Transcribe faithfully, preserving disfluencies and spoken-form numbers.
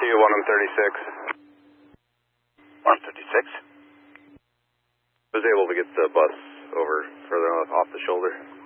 to you, one M thirty-six. one M thirty-six? Was able to get the bus over further off the shoulder.